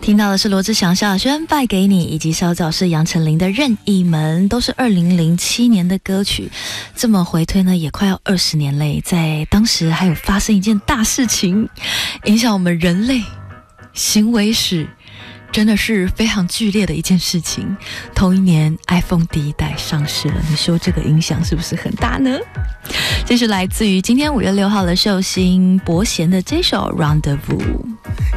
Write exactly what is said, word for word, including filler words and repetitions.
听到的是罗志祥、萧亚轩败给你，以及稍早是杨丞琳的任意门，都是二零零七年的歌曲。这么回推呢，也快要二十年嘞。在当时还有发生一件大事情，影响我们人类行为史，真的是非常剧烈的一件事情。同一年 iPhone 第一代上市了，你说这个影响是不是很大呢？这是来自于今天五月六号的寿星伯贤的这首 Rendezvous。